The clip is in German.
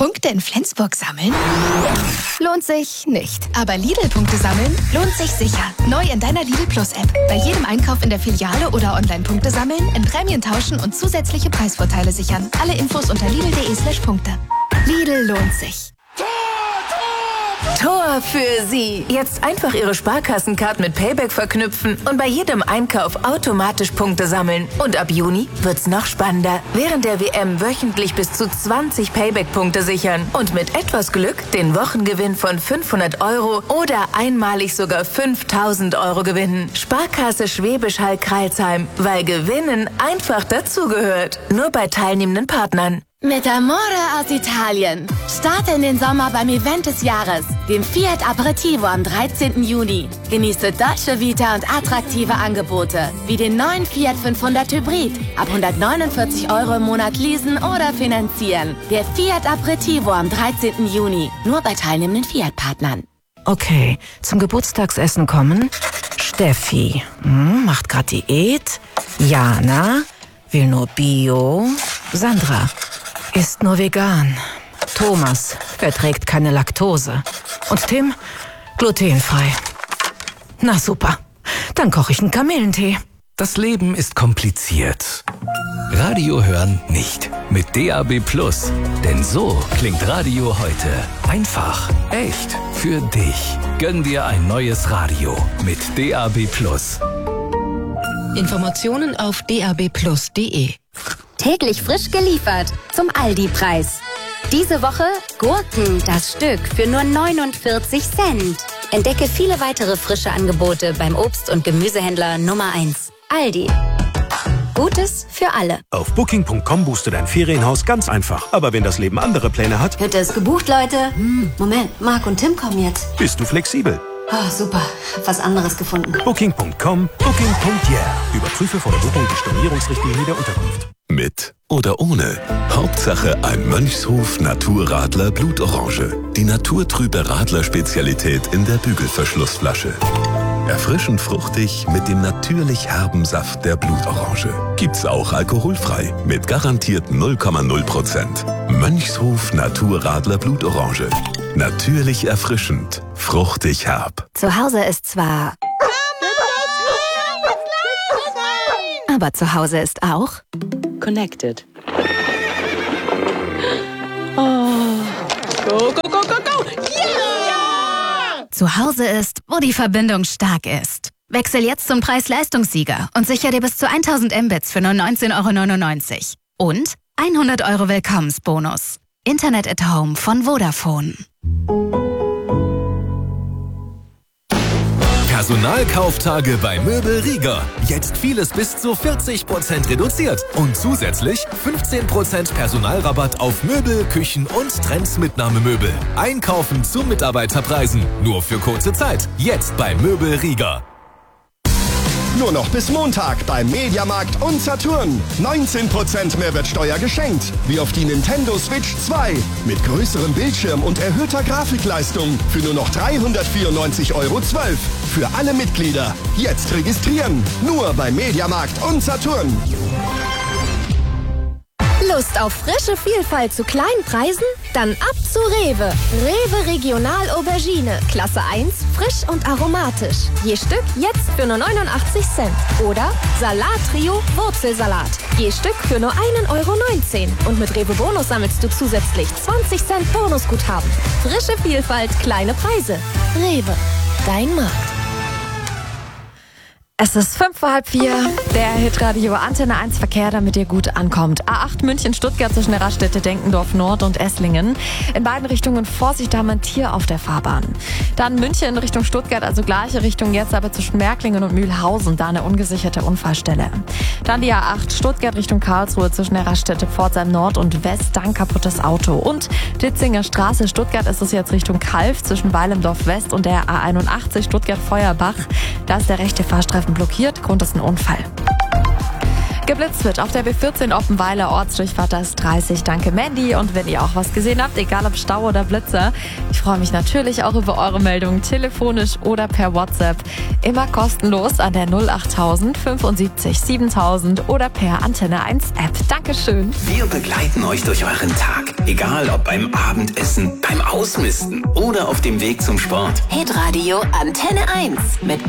Punkte in Flensburg sammeln? Lohnt sich nicht. Aber Lidl-Punkte sammeln lohnt sich sicher. Neu in deiner Lidl Plus-App. Bei jedem Einkauf in der Filiale oder online Punkte sammeln, in Prämien tauschen und zusätzliche Preisvorteile sichern. Alle Infos unter lidl.de/Punkte. Lidl lohnt sich. Tor für Sie. Jetzt einfach Ihre Sparkassencard mit Payback verknüpfen und bei jedem Einkauf automatisch Punkte sammeln. Und ab Juni wird's noch spannender. Während der WM wöchentlich bis zu 20 Payback-Punkte sichern und mit etwas Glück den Wochengewinn von 500 € oder einmalig sogar 5.000 € gewinnen. Sparkasse Schwäbisch Hall-Crailsheim, weil Gewinnen einfach dazugehört. Nur bei teilnehmenden Partnern. Mit Amore aus Italien. Starte in den Sommer beim Event des Jahres, dem Fiat Aperitivo am 13. Juni. Genieße deutsche Vita und attraktive Angebote, wie den neuen Fiat 500 Hybrid. Ab 149 € im Monat leasen oder finanzieren. Der Fiat Aperitivo am 13. Juni. Nur bei teilnehmenden Fiat-Partnern. Okay, zum Geburtstagsessen kommen Steffi, macht grad Diät. Jana, will nur Bio. Sandra, ist nur vegan. Thomas verträgt keine Laktose. Und Tim, glutenfrei. Na super, dann koche ich einen Kamillentee. Das Leben ist kompliziert. Radio hören nicht. Mit DAB+. Denn so klingt Radio heute. Einfach, echt, für dich. Gönn dir ein neues Radio mit DAB+. Informationen auf dabplus.de. Täglich frisch geliefert zum Aldi-Preis. Diese Woche Gurken, das Stück, für nur 49 Cent. Entdecke viele weitere frische Angebote beim Obst- und Gemüsehändler Nummer 1. Aldi. Gutes für alle. Auf Booking.com buchst du dein Ferienhaus ganz einfach. Aber wenn das Leben andere Pläne hat... Hütte ist gebucht, Leute. Moment, Marc und Tim kommen jetzt. Bist du flexibel? Oh, super. Hab was anderes gefunden. Booking.com, Booking.yeah. Überprüfe vor der Buchung die Stornierungsrichtlinie der Unterkunft. Mit oder ohne. Hauptsache ein Mönchshof Naturradler Blutorange. Die naturtrübe Radler-Spezialität in der Bügelverschlussflasche. Erfrischend fruchtig mit dem natürlich herben Saft der Blutorange. Gibt's auch alkoholfrei mit garantiert 0,0%. Mönchshof Naturradler Blutorange. Natürlich erfrischend, fruchtig herb. Zu Hause ist zwar... Aber zu Hause ist auch... Connected. Oh. Go, go, go, go, go! Yeah! Zu Hause ist, wo die Verbindung stark ist. Wechsel jetzt zum Preis-Leistungssieger und sichere dir bis zu 1000 Mbits für nur 19,99 € und 100 € Willkommensbonus. Internet at Home von Vodafone. Personalkauftage bei Möbel Rieger. Jetzt vieles bis zu 40% reduziert. Und zusätzlich 15% Personalrabatt auf Möbel, Küchen und Trendsmitnahmemöbel. Einkaufen zu Mitarbeiterpreisen. Nur für kurze Zeit. Jetzt bei Möbel Rieger. Nur noch bis Montag beim Mediamarkt und Saturn. 19% Mehrwertsteuer geschenkt. Wie auf die Nintendo Switch 2. Mit größerem Bildschirm und erhöhter Grafikleistung. Für nur noch 394,12 € Für alle Mitglieder. Jetzt registrieren. Nur beim Mediamarkt und Saturn. Lust auf frische Vielfalt zu kleinen Preisen? Dann ab zu Rewe. Rewe Regional Aubergine. Klasse 1, frisch und aromatisch. Je Stück jetzt für nur 89 Cent. Oder Salat Trio Wurzelsalat. Je Stück für nur 1,19 €. Und mit Rewe Bonus sammelst du zusätzlich 20 Cent Bonusguthaben. Frische Vielfalt, kleine Preise. Rewe, dein Markt. Es ist 3:55, der Hitradio Antenne 1 Verkehr, damit ihr gut ankommt. A8 München-Stuttgart zwischen der Raststätte Denkendorf Nord und Esslingen. In beiden Richtungen Vorsicht, da haben wir ein Tier auf der Fahrbahn. Dann München Richtung Stuttgart, also gleiche Richtung jetzt, aber zwischen Märklingen und Mühlhausen, da eine ungesicherte Unfallstelle. Dann die A8 Stuttgart Richtung Karlsruhe zwischen der Raststätte Pforzheim Nord und West, da ein kaputtes Auto. Und Ditzinger Straße Stuttgart ist es jetzt Richtung Kalf zwischen Weilendorf West und der A81 Stuttgart-Feuerbach. Da ist der rechte Fahrstreifen blockiert, Grund ist ein Unfall. Geblitzt wird auf der B14 Oppenweiler, Ortsdurchfahrt das 30. Danke Mandy. Und wenn ihr auch was gesehen habt, egal ob Stau oder Blitzer, ich freue mich natürlich auch über eure Meldungen, telefonisch oder per WhatsApp. Immer kostenlos an der 08000 75 7000 oder per Antenne 1 App. Dankeschön. Wir begleiten euch durch euren Tag. Egal ob beim Abendessen, beim Ausmisten oder auf dem Weg zum Sport. Hitradio Antenne 1 mit